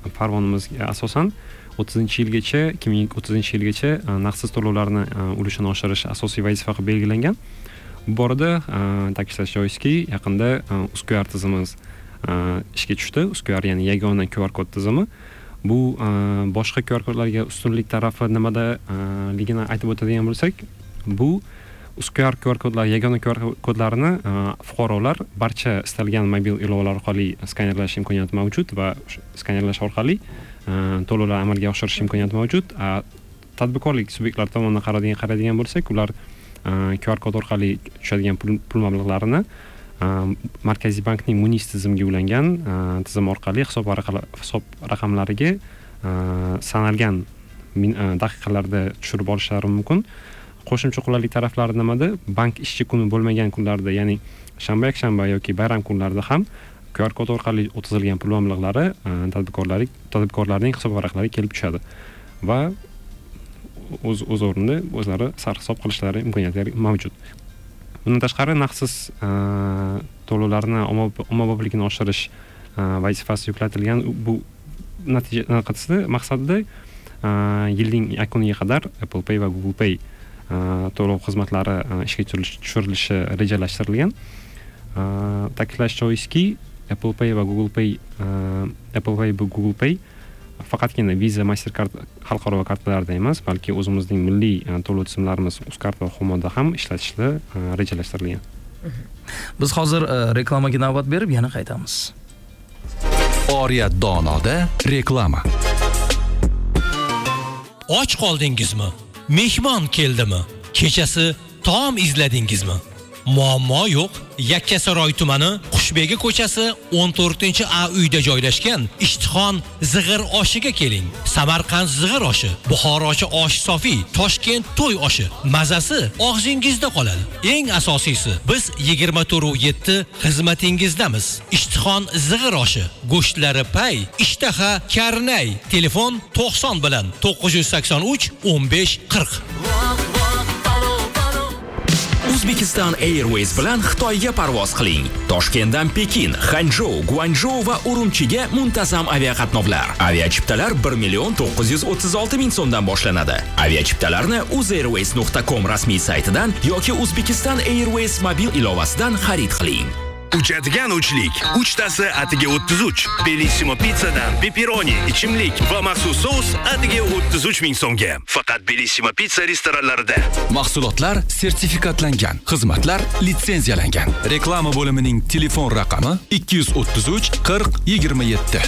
farmonimizga asosan 2030-yilgacha naqdsiz to'lovlarni ulushini oshirish asosiy vazifa qilib belgilangan. Bu borada ta'kidlash joizki, yaqinda UzQR tizimimiz ishga tushdi. UzQR ya'ni yagona QR kod tizimi. Bu boshqa QR kodlarga ustunlik tarafi nimadaligini aytib o'tadigan bo'lsak, bu UzQR QR kodlar, yagona QR kodlarini fuqarolar barcha istalgan mobil ilovalar orqali skanerlash imkoniyati mavjud va skanerlash orqali to'lovlar amalga oshirish imkoniyati mavjud. Tadbirkorlik subyektlari tomonidan qaraydigan bo'lsak, ular QR kod orqali tushadigan pul mablag'larini Markaziy bankning Munis tizimiga ulangan tizim orqali hisob raqamlariga sanalgan daqiqalarda tushirib olishlari mumkin. Qo'shimcha qulaylik taraflari nimada? Bank ishchi kuni bo'lmagan kunlarda, ya'ni shanba, yakshanba yoki bayram kunlarida ham QR kod orqali o'tkazilgan pul mablag'lari tadbirkorlarning hisob varaqlariga kelib tushadi va o'z o'rnida o'zlari sarhisob qilishlari imkoniyatlari mavjud. Bundan tashqari naqdsiz to'lovlarni ommabopligini oshirish vazifasi yuklatilgan. Bu maqsadida yilning yakuniga qadar Apple Pay va Google Pay to'lov xizmatlari ishga tushirilishi rejalashtirilgan. Ta'kidlash joizki, Apple Pay va Google Pay faqatgina Visa, Mastercard xalqaro kartalarda emas, balki o'zimizning milliy to'lov tizimlarimiz UzCard va Humoda ham ishlatishni rejalashtirilgan. Biz hozir reklamaga navbat berib yana qaytamiz. Oriyat donoda reklama. Och qoldingizmi? Mehmon keldimi? Kechasi taom izladingizmi? Muammo yo'q. Yakkasaroy tumani Qushbegi ko'chasi 14-A uyda joylashgan Ishtixon zig'ir oshiga keling. Samarqand zig'ir oshi, Buxorochi osh sofi, Toshkent to'y oshi. Mazasi og'zingizda qoladi. Eng asosiysi, biz 24/7 xizmatingizdamiz. Ishtixon zig'ir oshi, go'shtlari pay, ishtaha karnay. Telefon 90 bilan 983 15 40. Uzbekistan Airways bilan Xitoyga parvoz qiling. Toshkentdan Pekin, Xanzhou, Guanzhou va Urumchiga muntazam aviaqatnovlar. Aviachiptalar 1,936,000 so'mdan boshlanadi. Aviachiptalarni uzairways.com rasmiy saytidan yoki Uzbekistan Airways mobil ilovasidan xarid qiling. Uchadigan uchlik, uchtasi atiga 33. Bellissimo pizzadan pepperoni, ichimlik va maxsus sous atiga 33,000 so'mga. Faqat Bellissimo pizza restoranlarida. Mahsulotlar sertifikatlangan, xizmatlar litsenziyalangan. Reklama bo'limining telefon raqami 233 40 27.